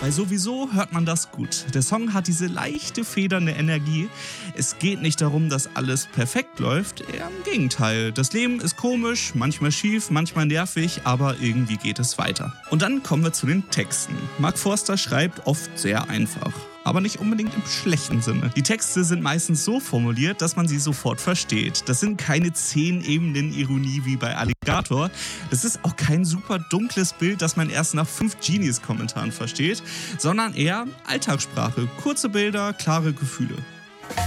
Bei Sowieso hört man das gut. Der Song hat diese leichte, federnde Energie. Es geht nicht darum, dass alles perfekt läuft, eher im Gegenteil. Das Leben ist komisch, manchmal schief, manchmal nervig, aber irgendwie geht es weiter. Und dann kommen wir zu den Texten. Mark Forster schreibt oft sehr einfach. Aber nicht unbedingt im schlechten Sinne. Die Texte sind meistens so formuliert, dass man sie sofort versteht. Das sind keine 10 Ebenen Ironie wie bei Alligator. Das ist auch kein super dunkles Bild, das man erst nach 5 Genius-Kommentaren versteht, sondern eher Alltagssprache, kurze Bilder, klare Gefühle.